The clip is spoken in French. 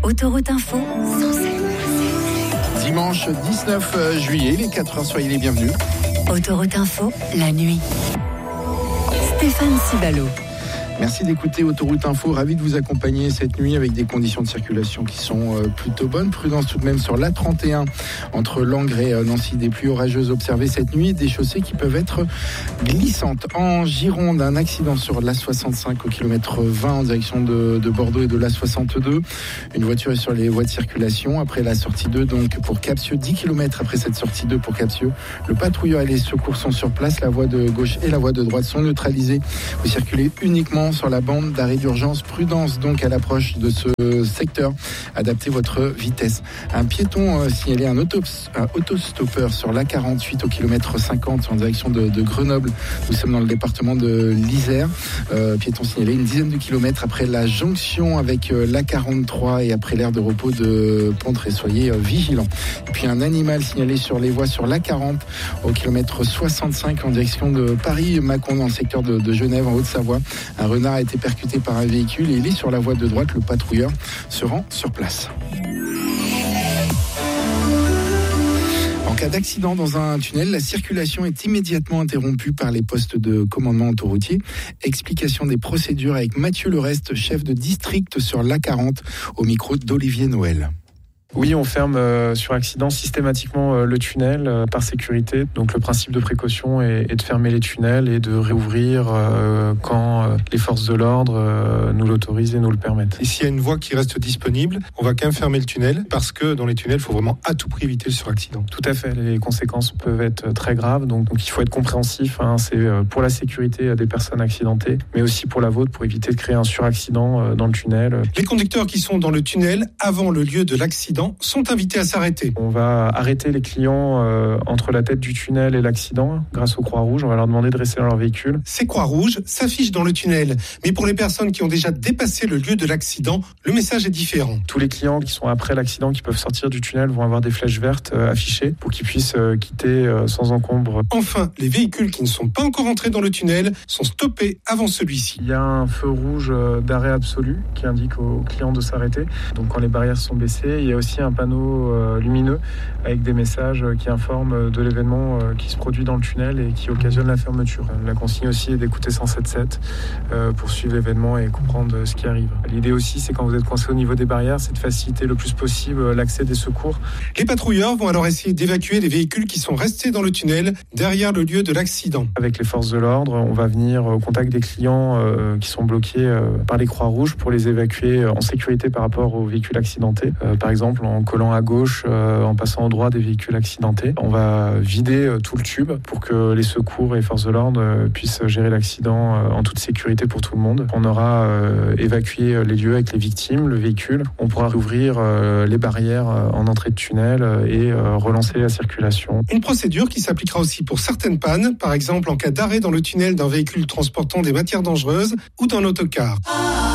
Autoroute Info, Dimanche 19 juillet, les 4h, soyez les bienvenus. Autoroute Info, la nuit. Stéphane Cibalo. Merci d'écouter Autoroute Info, ravi de vous accompagner cette nuit avec des conditions de circulation qui sont plutôt bonnes. Prudence tout de même sur l'A31 entre Langres et Nancy, des pluies orageuses observées cette nuit, des chaussées qui peuvent être glissantes. En Gironde, un accident sur l'A65 au kilomètre 20 en direction de Bordeaux et de l'A62. Une voiture est sur les voies de circulation après la sortie 2, donc pour Capsieux, 10 km après cette sortie 2 pour Capsieux. Le patrouilleur et les secours sont sur place, la voie de gauche et la voie de droite sont neutralisées. Vous circulez uniquement sur la bande d'arrêt d'urgence. Prudence donc à l'approche de ce secteur. Adaptez votre vitesse. Un piéton signalé un autostoppeur sur l'A48 au kilomètre 50 en direction de Grenoble. Nous sommes dans le département de l'Isère. Piéton signalé une dizaine de kilomètres après la jonction avec l'A43 et après l'aire de repos de Pontré. Soyez vigilants. Et puis un animal signalé sur les voies sur l'A40 au kilomètre 65 en direction de Paris-Mâcon dans le secteur de Genève en Haute-Savoie. Un renard a été percuté par un véhicule et il est sur la voie de droite. Le patrouilleur se rend sur place. En cas d'accident dans un tunnel, la circulation est immédiatement interrompue par les postes de commandement autoroutier. Explication des procédures avec Mathieu Lereste, chef de district sur l'A40, au micro d'Olivier Noël. Oui, on ferme sur accident systématiquement le tunnel par sécurité. Donc le principe de précaution est de fermer les tunnels et de réouvrir quand les forces de l'ordre nous l'autorisent et nous le permettent. Et s'il y a une voie qui reste disponible, on va quand même fermer le tunnel parce que dans les tunnels, il faut vraiment à tout prix éviter le suraccident. Tout à fait, les conséquences peuvent être très graves. Donc il faut être compréhensif. C'est pour la sécurité des personnes accidentées, mais aussi pour la vôtre, pour éviter de créer un suraccident dans le tunnel. Les conducteurs qui sont dans le tunnel avant le lieu de l'accident sont invités à s'arrêter. On va arrêter les clients entre la tête du tunnel et l'accident grâce aux Croix-Rouges. On va leur demander de rester dans leur véhicule. Ces Croix-Rouges s'affichent dans le tunnel. Mais pour les personnes qui ont déjà dépassé le lieu de l'accident, le message est différent. Tous les clients qui sont après l'accident, qui peuvent sortir du tunnel, vont avoir des flèches vertes affichées pour qu'ils puissent quitter sans encombre. Enfin, les véhicules qui ne sont pas encore entrés dans le tunnel sont stoppés avant celui-ci. Il y a un feu rouge d'arrêt absolu qui indique aux clients de s'arrêter. Donc quand les barrières sont baissées, il y a aussi un panneau lumineux avec des messages qui informent de l'événement qui se produit dans le tunnel et qui occasionne la fermeture. La consigne aussi est d'écouter 107.7 pour suivre l'événement et comprendre ce qui arrive. L'idée aussi, c'est quand vous êtes coincé au niveau des barrières, c'est de faciliter le plus possible l'accès des secours. Les patrouilleurs vont alors essayer d'évacuer les véhicules qui sont restés dans le tunnel derrière le lieu de l'accident. Avec les forces de l'ordre, on va venir au contact des clients qui sont bloqués par les Croix-Rouges pour les évacuer en sécurité par rapport aux véhicules accidentés. Par exemple, en collant à gauche, en passant au droit des véhicules accidentés. On va vider tout le tube pour que les secours et les forces de l'ordre puissent gérer l'accident en toute sécurité pour tout le monde. On aura évacué les lieux avec les victimes, le véhicule. On pourra rouvrir les barrières en entrée de tunnel et relancer la circulation. Une procédure qui s'appliquera aussi pour certaines pannes, par exemple en cas d'arrêt dans le tunnel d'un véhicule transportant des matières dangereuses ou d'un autocar.